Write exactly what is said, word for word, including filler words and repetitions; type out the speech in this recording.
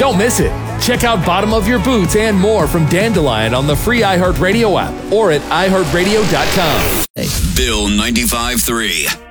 Don't miss it. Check out Bottom of Your Boots and more from Dandelion on the free iHeartRadio app or at i heart radio dot com. Bill ninety-five point three.